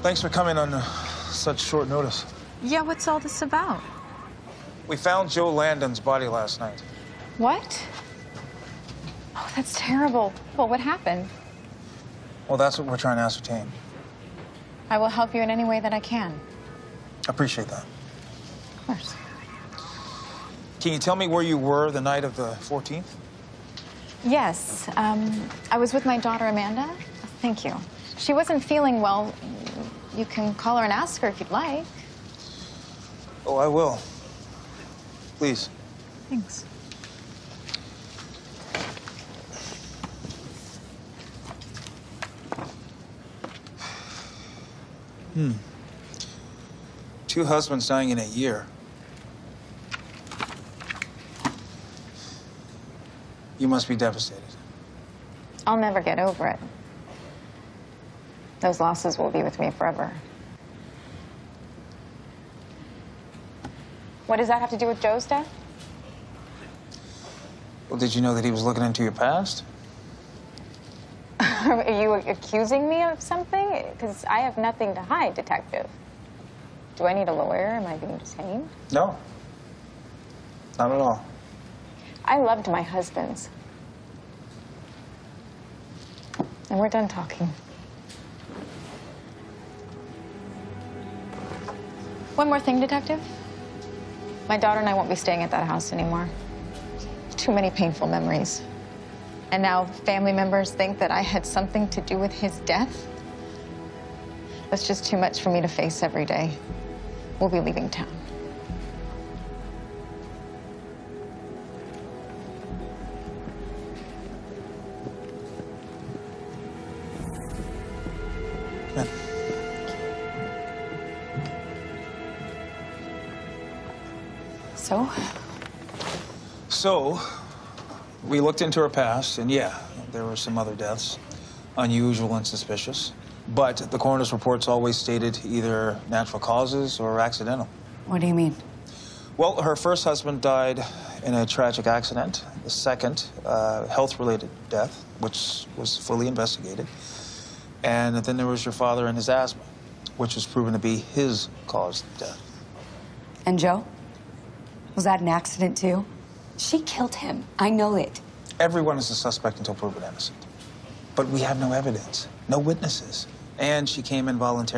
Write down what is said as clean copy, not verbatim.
Thanks for coming on such short notice. Yeah, what's all this about? We found Joe Landon's body last night. What? Oh, that's terrible. Well, what happened? Well, that's what we're trying to ascertain. I will help you in any way that I can. Appreciate that. Of course. Can you tell me where you were the night of the 14th? Yes, I was with my daughter, Amanda. Thank you. She wasn't feeling well. You can call her and ask her if you'd like. Oh, I will. Please. Thanks. Two husbands dying in a year. You must be devastated. I'll never get over it. Those losses will be with me forever. What does that have to do with Joe's death? Well, did you know that he was looking into your past? Are you accusing me of something? Because I have nothing to hide, Detective. Do I need a lawyer? Am I being detained? No. Not at all. I loved my husbands. And we're done talking. One more thing, Detective. My daughter and I won't be staying at that house anymore. Too many painful memories. And now family members think that I had something to do with his death. That's just too much for me to face every day. We'll be leaving town. Man. So, we looked into her past, and yeah, there were some other deaths, unusual and suspicious. But the coroner's reports always stated either natural causes or accidental. What do you mean? Well, her first husband died in a tragic accident. The second, health-related death, which was fully investigated. And then there was your father and his asthma, which was proven to be his cause of death. And Joe? Was that an accident too? She killed him. I know it. Everyone is a suspect until proven innocent. But we have no evidence, no witnesses. And she came in voluntarily.